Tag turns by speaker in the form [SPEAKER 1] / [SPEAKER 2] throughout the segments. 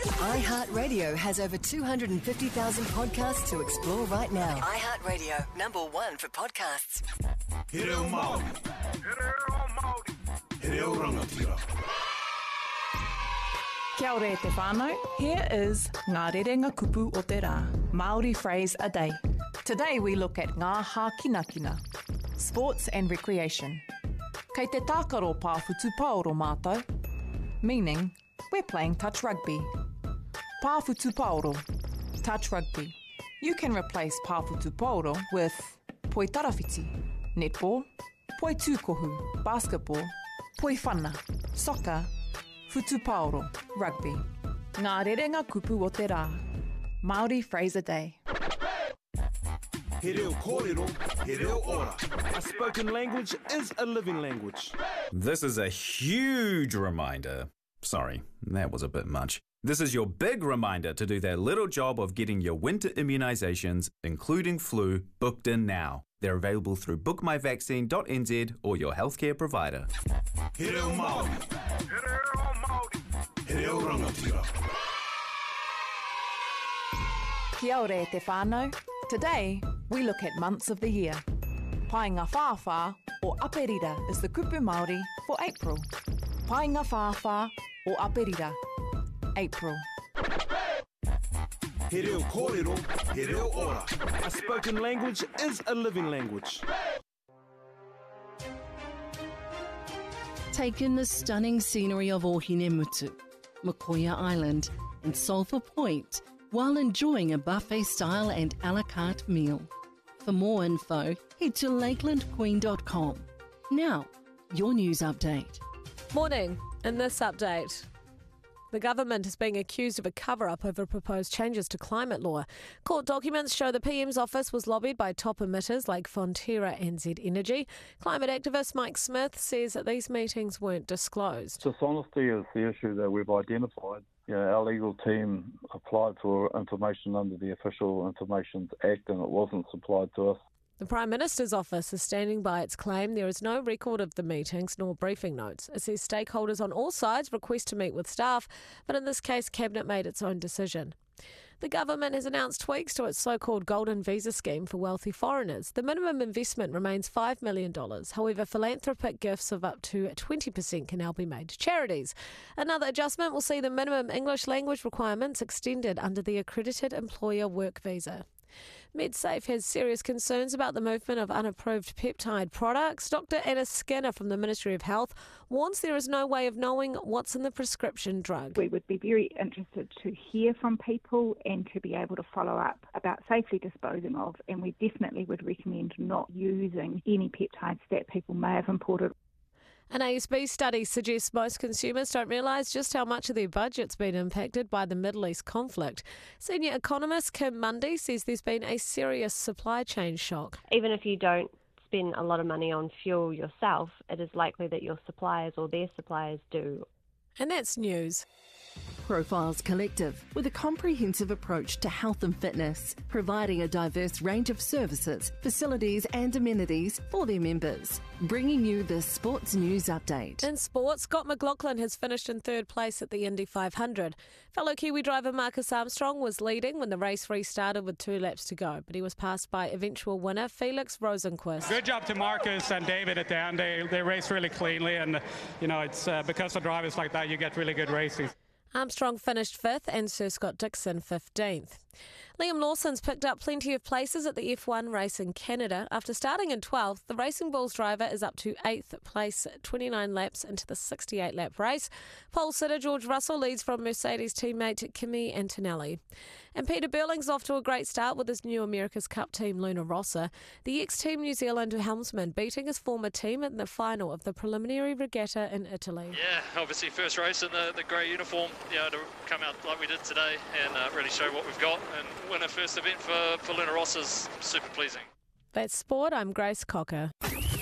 [SPEAKER 1] iHeartRadio has over 250,000 podcasts to explore right now. iHeartRadio, #1 for podcasts.
[SPEAKER 2] He reo Māori. He reo rangatira.
[SPEAKER 3] Kia ora te whānau. Here is Ngā Rerenga Kupu o te Rā, Māori phrase a day. Today we look at ngā hākinakina, sports and recreation. Kei te tākaro pāwhutu paoro mātou, meaning we're playing touch rugby. Pāwhutu paoro, touch rugby. You can replace pāwhutu paoro with poi tarawhiti, netball, poi tūkohu, basketball, poi whana, soccer, Futu paoro, rugby. Ngā rerenga kupu o te rā. Māori phrase a day.
[SPEAKER 2] He reo kōrero, he reo ora. A spoken language is a living language.
[SPEAKER 4] This is a huge reminder. Sorry, that was a bit much. This is your big reminder to do that little job of getting your winter immunisations, including flu, booked in now. They're available through bookmyvaccine.nz or your healthcare provider.
[SPEAKER 2] He reo Māori. He reo rangatira.
[SPEAKER 3] Kia ora te whānau. Today, we look at months of the year. Painga whāwhā or aperira is the kupu Māori for April. Painga whāwhā or aperira, April.
[SPEAKER 2] He reo kōrero, he reo ora. A spoken language is a living language.
[SPEAKER 5] Take in the stunning scenery of Ohinemutu, Makoia Island and Sulphur Point while enjoying a buffet-style and a la carte meal. For more info, head to lakelandqueen.com. Now, your news update.
[SPEAKER 6] Morning. In this update, the government is being accused of a cover-up over proposed changes to climate law. Court documents show the PM's office was lobbied by top emitters like Fonterra and Z Energy. Climate activist Mike Smith says that these meetings weren't disclosed.
[SPEAKER 7] Dishonesty is the issue that we've identified. Our legal team applied for information under the Official Information Act and it wasn't supplied to us.
[SPEAKER 6] The Prime Minister's office is standing by its claim there is no record of the meetings nor briefing notes. It says stakeholders on all sides request to meet with staff, but in this case, Cabinet made its own decision. The government has announced tweaks to its so-called Golden Visa scheme for wealthy foreigners. The minimum investment remains $5 million. However, philanthropic gifts of up to 20% can now be made to charities. Another adjustment will see the minimum English language requirements extended under the Accredited Employer Work Visa. MedSafe has serious concerns about the movement of unapproved peptide products. Dr. Anna Skinner from the Ministry of Health warns there is no way of knowing what's in the prescription drug.
[SPEAKER 8] We would be very interested to hear from people and to be able to follow up about safely disposing of, and we definitely would recommend not using any peptides that people may have imported.
[SPEAKER 6] An ASB study suggests most consumers don't realise just how much of their budget's been impacted by the Middle East conflict. Senior economist Kim Mundy says there's been a serious supply chain shock.
[SPEAKER 9] Even if you don't spend a lot of money on fuel yourself, it is likely that your suppliers or their suppliers do.
[SPEAKER 6] And that's news.
[SPEAKER 5] Profiles Collective, with a comprehensive approach to health and fitness, providing a diverse range of services, facilities and amenities for their members. Bringing you the Sports News Update.
[SPEAKER 6] In sports, Scott McLaughlin has finished in third place at the Indy 500. Fellow Kiwi driver Marcus Armstrong was leading when the race restarted with 2 laps to go, but he was passed by eventual winner Felix Rosenqvist.
[SPEAKER 10] Good job to Marcus and David at the end. They raced really cleanly, and it's because of drivers like that you get really good racing.
[SPEAKER 6] Armstrong finished 5th and Sir Scott Dixon 15th. Liam Lawson's picked up plenty of places at the F1 race in Canada. After starting in 12th, the Racing Bulls driver is up to 8th place, 29 laps into the 68-lap race. Pole sitter George Russell leads from Mercedes teammate Kimi Antonelli. And Peter Burling's off to a great start with his new America's Cup team, Luna Rossa. The ex-Team New Zealand helmsman beating his former team in the final of the preliminary regatta in Italy.
[SPEAKER 11] Yeah, obviously first race in the grey uniform, to come out like we did today and really show what we've got and win a first event for Luna Rossa's super pleasing.
[SPEAKER 6] That's sport. I'm Grace Cocker.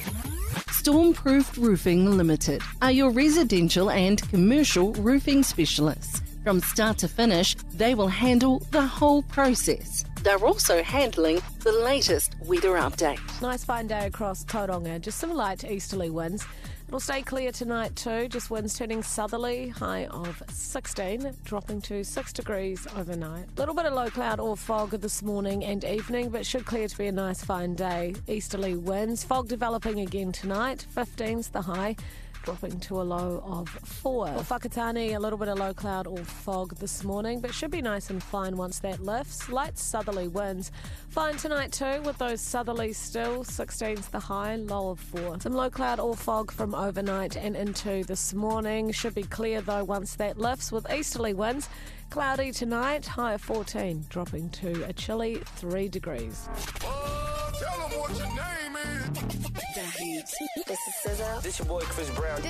[SPEAKER 5] Stormproof Roofing Limited are your residential and commercial roofing specialists. From start to finish, they will handle the whole process. They're also handling the latest weather update.
[SPEAKER 6] Nice fine day across Tauranga, just some light easterly winds. It'll stay clear tonight too, just winds turning southerly, high of 16, dropping to 6 degrees overnight. A little bit of low cloud or fog this morning and evening, but should clear to be a nice fine day. Easterly winds, fog developing again tonight, 15's the high, dropping to a low of 4. For Whakatane, a little bit of low cloud or fog this morning, but should be nice and fine once that lifts. Light southerly winds. Fine tonight too, with those southerlies still. 16's the high, low of 4. Some low cloud or fog from overnight and into this morning. Should be clear though once that lifts, with easterly winds. Cloudy tonight, high of 14, dropping to a chilly 3 degrees.
[SPEAKER 12] Tell them what your name is.
[SPEAKER 1] The Heat. This is SZA.
[SPEAKER 12] This your boy Chris Brown.